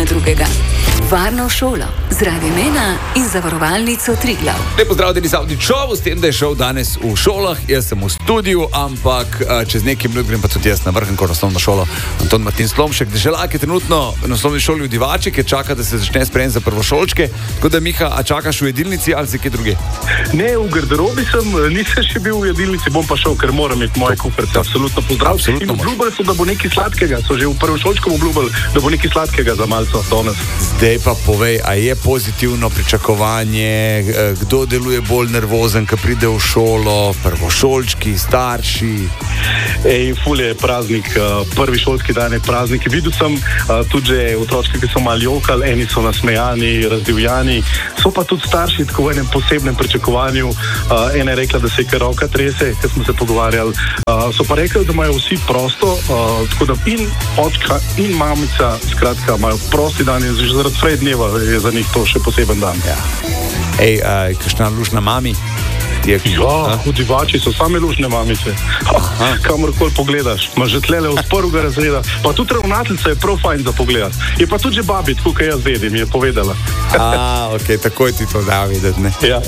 drugega. Varno šolo z Radiem 1 in Zavarovalnico Triglav. Lepo zdrav, Denis Avdićov, s tem, da je šel danes v šolah. Jaz sem v studiu, ampak čez nekaj minut grem pa tudi jaz na Vrhnko osnovno šolo Anton Martin Slomšek. Deželak je trenutno na osnovni šoli v Divači, ker čaka, da se začne sprejem za prvošolčke. Tako da, Miha, a čakaš v jedilnici ali si kje druge? Ne, v garderobi nisem še bil v jedilnici, bom pa šel, ker moram imeti moje kuferce. Absolutno pozdrav. In obljubili so, da bo nekaj sladkega. So že v prvošolčkom obljubili, da bo nekaj sladkega za malce danes. Zdaj pa povej, a je pozitivno pričakovanje, kdo deluje bolj nervozen, ko pride v šolo, prvošolčki, starši? Ful je praznik, prvi šolski dan je praznik. Videl sem tudi že otročke, ki so malo jokali, eni so nasmejani, razdivjani, so pa tudi starši tako v enem posebnem pričakovanju. Ena je rekla, da se je kar roka trese, ker smo se pogovarjali. So pa rekli, da imajo vsi prosto, tako da in očka in mamica, skratka, imajo prosti dan in že zaradi prej dneva je za njih to še poseben dan. Ja. Kakšna lušna mami? Ja, v Divači so same lušne mamice. Kamorkoli pogledaš, imaš že tlele od prvega razreda, pa tudi ravnateljica je prav fajn za pogledat. Je pa tudi že babi, tako kot jaz vedim, je povedala. Ok, takoj ti to da videti, ne? Ja.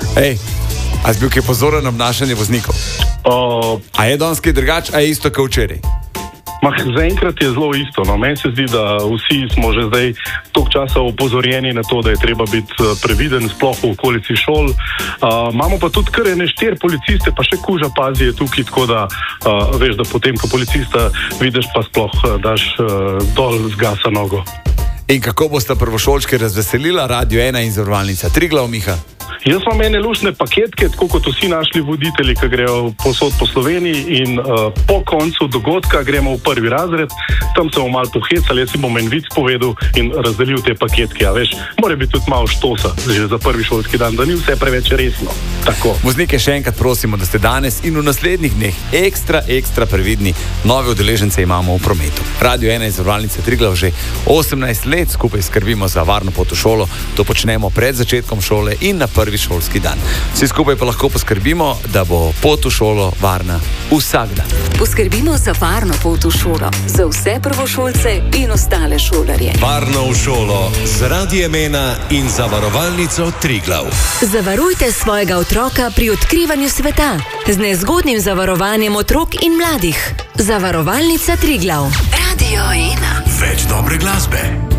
A si bil kaj pozoren na obnašanje voznikov? A je danes kaj drugače, a je isto kot včeraj? Zaenkrat je zelo isto. No. Meni se zdi, da vsi smo že zdaj toliko časa opozorjeni na to, da je treba biti previden, sploh v okolici šol. Imamo pa tudi kar 4 policiste, pa še kuža pazi je tukaj, tako da veš, da potem, ko policista vidiš, pa sploh daš dol zgasa nogo. In kako boste prvošolčke razveselila Radio 1 in Zavarovalnica Triglav, Miha? Jaz imam ene lušne paketke, tako kot vsi našli voditelji, ki grejo posod po Sloveniji in po koncu dogodka gremo v prvi razred. Tam se bomo malo pohecali, jaz si bom en vic povedal in razdelil te paketke. A veš, mora biti tudi malo štosa že za prvi šolski dan, da ni vse preveč resno. Tako. Voznike še enkrat prosimo, da ste danes in v naslednjih dneh ekstra previdni. Nove udeležence imamo v prometu. Radio 1 in Zavarovalnica Triglav že 18 let skupaj skrbimo za varno pot v šolo. To počnemo pred začetkom šole in na prvi šolski dan. Vsi skupaj pa lahko poskrbimo, da bo pot v šolo varna vsak dan. Poskrbimo za varno pot v šolo, za vse prvošolce in ostale šolarje. Varno v šolo z Radiem 1 in Zavarovalnico Triglav. Zavarujte svojega otroka pri odkrivanju sveta z nezgodnim zavarovanjem otrok in mladih. Zavarovalnica Triglav. Radio 1. Več dobre glasbe.